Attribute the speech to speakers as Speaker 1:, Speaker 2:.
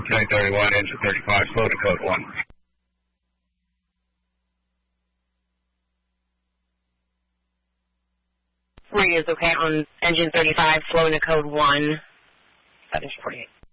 Speaker 1: 1031, engine 35, slow to code 1.
Speaker 2: Three is okay on engine 35, flowing to code 1, 748.